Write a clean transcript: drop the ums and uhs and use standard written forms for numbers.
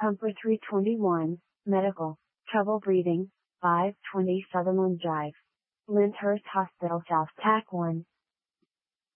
Pumper 321, Medical, Trouble Breathing, 520 Sutherland Drive. Lyndhurst Hospital South TAC 1.